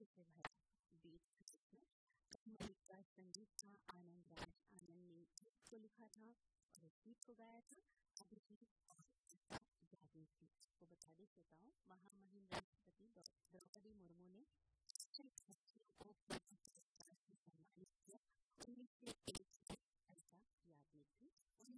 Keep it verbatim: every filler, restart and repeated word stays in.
से भरा बीट था इसमें। मलिक का संगीत था, आनंद राज आनंद ने गीत को लिखा था और इस गीत को गाया था अभिजीत और